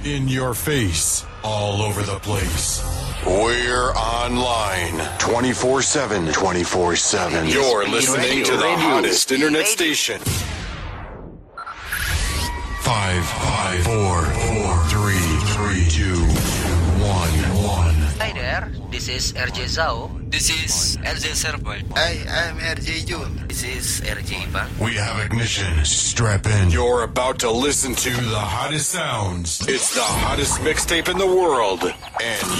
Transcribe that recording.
In your face, all over the place. We're online 24/7. 24/7. You're listening to the hottest internet station. 5, 4, 3, 2, 1. Hi there, this is RJ Zhao. This is RJ Serval. Hi, I'm RJ Jun. This is RJ Ivan. We have ignition. Strap in. You're about to listen to the hottest sounds. It's the hottest mixtape in the world. And